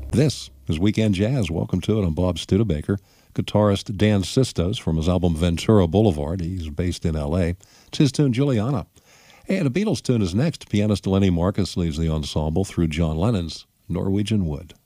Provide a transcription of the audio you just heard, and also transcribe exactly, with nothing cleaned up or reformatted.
This is Weekend Jazz. Welcome to it. I'm Bob Studebaker. Guitarist Dan Sistos from his album Ventura Boulevard. He's based in L A. It's his tune, Juliana. And a Beatles tune is next. Pianist Lenny Marcus leads the ensemble through John Lennon's Norwegian Wood.